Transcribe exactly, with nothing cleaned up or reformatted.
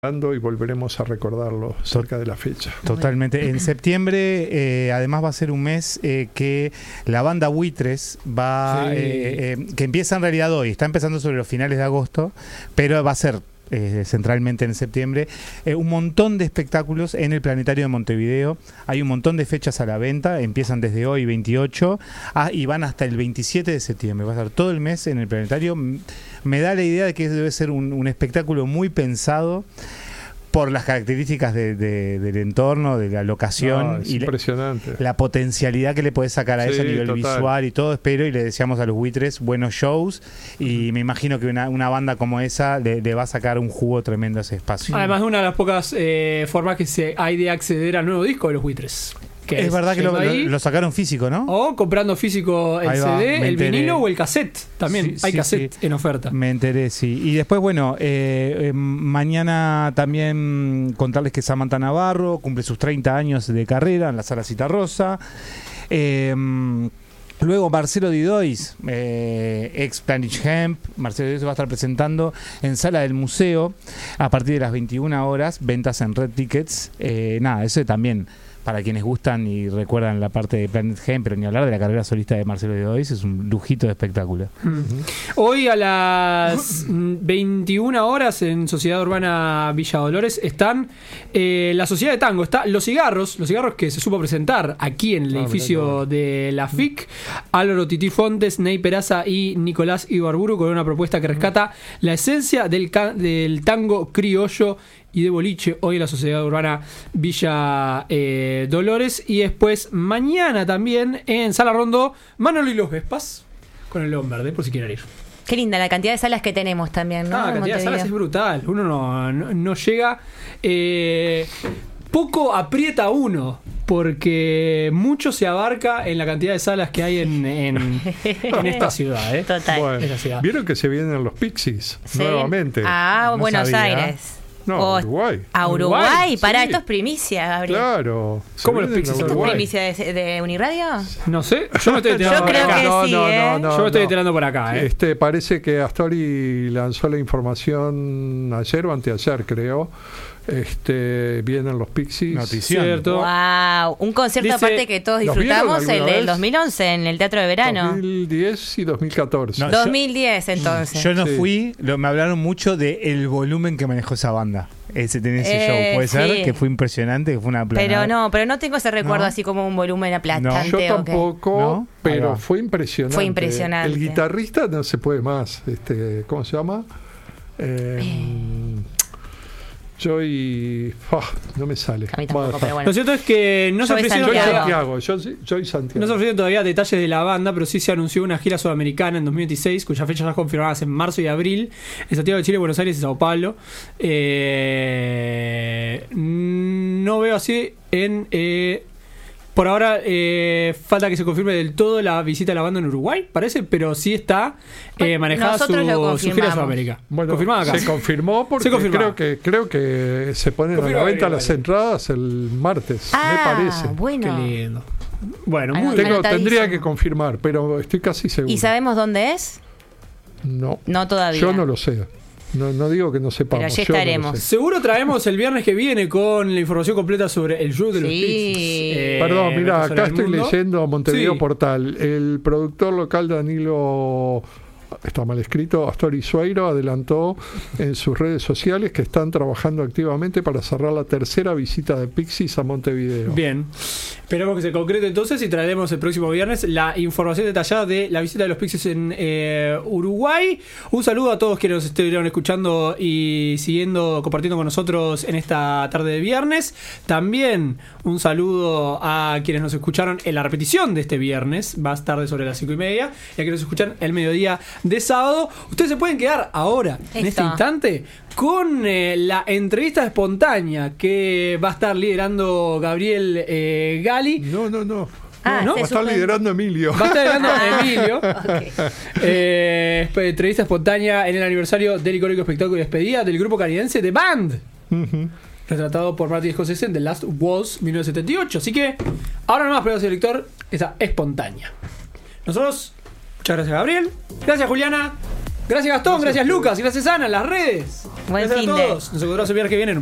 Y volveremos a recordarlo cerca de la fecha. Totalmente. En septiembre, eh, además, va a ser un mes eh, que la banda Buitres va, sí. eh, eh, que empieza en realidad hoy, está empezando sobre los finales de agosto, pero va a ser eh, centralmente en septiembre, eh, un montón de espectáculos en el Planetario de Montevideo. Hay un montón de fechas a la venta, empiezan desde hoy, veintiocho, ah, y van hasta el veintisiete de septiembre. Va a estar todo el mes en el Planetario. Me da la idea de que debe ser un, un espectáculo muy pensado por las características de, de, del entorno, de la locación. No, es y impresionante. La, la potencialidad que le podés sacar a sí, eso a nivel total. Visual y todo. Espero y le deseamos a los Buitres buenos shows. Y me imagino que una, una banda como esa le, le va a sacar un jugo tremendo a ese espacio. Además, de una de las pocas eh, formas que se hay de acceder al nuevo disco de los Buitres. Es, es verdad que lo, lo, lo sacaron físico, ¿no? O comprando físico el va, C D, el vinilo o el cassette. También sí, hay sí, cassette sí. en oferta. Me enteré, sí. Y después, bueno, eh, eh, mañana también contarles que Samantha Navarro cumple sus treinta años de carrera en la Sala Citarrosa. Eh, Luego Marcelo Didois, eh, ex Planet Hemp, Marcelo Didois se va a estar presentando en Sala del Museo a partir de las veintiuna horas, ventas en Red Tickets. Eh, nada, eso también, para quienes gustan y recuerdan la parte de Planet Hemp, pero ni hablar de la carrera solista de Marcelo Didois, es un lujito de espectáculo. Uh-huh. Hoy a las veintiuna horas en Sociedad Urbana Villa Dolores están eh, la Sociedad de Tango, está Los Cigarros, Los Cigarros que se supo presentar aquí en el ah, edificio de la F I C, Álvaro Tití Fontes, Ney Peraza y Nicolás Ibarburu con una propuesta que rescata la esencia del, ca- del tango criollo y de boliche, hoy en la Sociedad Urbana Villa eh, Dolores. Y después mañana también en Sala Rondó, Manolo y los Vespas con el León Verde, por si quieren ir. Qué linda la cantidad de salas que tenemos también, ¿no? Ah, la cantidad de salas es brutal. Uno no, no, no llega. Eh, poco aprieta uno, porque mucho se abarca en la cantidad de salas que hay en, en, en esta ciudad, ¿eh? Total. Bueno, esta ciudad. Vieron que se vienen los Pixies ¿Sí? nuevamente. Ah, no Buenos sabía. Aires. No, o Uruguay. A Uruguay, Uruguay para sí. esto es primicia, Gabriel. Claro. ¿Cómo los Pixies? ¿Esto es primicia de, de Uniradio? No sé, yo me estoy enterando Yo por creo acá. que no, sí, no, ¿eh? no, no, Yo me estoy no. enterando por acá, ¿eh? Este, parece que Astori lanzó la información ayer o anteayer, creo. Este, vienen los Pixies. Notición. Cierto. Wow, un concierto Dice, aparte que todos ¿los disfrutamos, vieron el alguna del vez? dos mil once en el Teatro de Verano. dos mil diez y dos mil catorce. No, dos mil diez entonces. Yo no Sí. fui, lo, me hablaron mucho del volumen que manejó esa banda. Ese, en ese Eh, show, puede sí. ser, que fue impresionante, que fue una planada. Pero no, pero no tengo ese recuerdo ¿No? así como un volumen aplastante. Yo o que- tampoco, ¿No? Ahí pero va. fue impresionante. Fue impresionante. El guitarrista no se puede más. Este, ¿cómo se llama? Eh, Joy. Oh, no me sale. A mí tampoco, pero bueno. Lo cierto es que no se Joy ofrecieron Joy Santiago. Santiago. Joy, Joy Santiago. No se ofrecieron todavía detalles de la banda, pero sí se anunció una gira sudamericana en dos mil veintiséis, cuyas fechas ya confirmadas en marzo y abril, en Santiago de Chile, Buenos Aires y Sao Paulo. Eh, no veo así en... Eh, por ahora eh, falta que se confirme del todo la visita de la banda en Uruguay, parece, pero sí está eh, manejada su, Nosotros lo su gira a confirmamos. Sudamérica. Bueno, Confirmada acá. se confirmó porque Se confirmó. creo que creo que se ponen Confirma a la venta Gabriel, las vale. entradas el martes, Ah, me parece. bueno. Qué lindo. Bueno, Ah, muy no, bien. Tengo, anotadísimo. tendría que confirmar, pero estoy casi seguro. ¿Y sabemos dónde es? No, No todavía. yo no lo sé. No, no digo que no sepamos. Pero allí yo no lo estaremos. sé. Seguro traemos el viernes que viene con la información completa sobre el show de los Sí. Pixies. Eh, Perdón, mira, Nuestra acá Zona del estoy Mundo. leyendo Montevideo Sí. Portal. El productor local Danilo, está mal escrito, Astori Sueiro, adelantó en sus redes sociales que están trabajando activamente para cerrar la tercera visita de Pixies a Montevideo. Bien. Esperemos que se concrete entonces y traeremos el próximo viernes la información detallada de la visita de los Pixies en eh, Uruguay. Un saludo a todos quienes nos estuvieron escuchando y siguiendo, compartiendo con nosotros en esta tarde de viernes. También un saludo a quienes nos escucharon en la repetición de este viernes, más tarde sobre las cinco y media, y a quienes nos escuchan el mediodía de sábado. Ustedes se pueden quedar ahora, en este Esto. instante, con eh, la entrevista espontánea que va a estar liderando Gabriel eh, Gali. No, no, no. Ah, ¿no? se Va a estar suspende. liderando Emilio. Va a estar liderando Ah. Emilio. Ok. Eh, entrevista espontánea en el aniversario del icónico espectáculo de despedida del grupo canadiense The Band, Ujú. retratado por Martin Scorsese en The Last Waltz mil novecientos setenta y ocho. Así que ahora nomás, pero director, esa espontánea. Nosotros, muchas gracias Gabriel, gracias Juliana. Gracias Gastón, gracias Lucas, y gracias Ana en las redes. Buen Gracias fin a de. todos. Nos encontramos el viernes que viene.